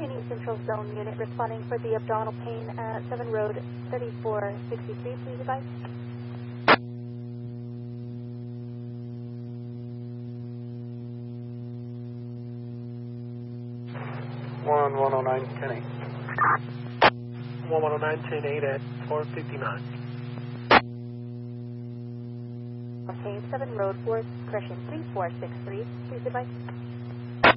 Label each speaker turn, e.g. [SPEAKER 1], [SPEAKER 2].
[SPEAKER 1] McKinney Central Zone Unit responding for the abdominal pain at 7 Road 3463, please advise.
[SPEAKER 2] One 109-10-8.
[SPEAKER 3] 109-10-8 at 459.
[SPEAKER 1] Okay, 7 Road 4th Correction 3463, please advise.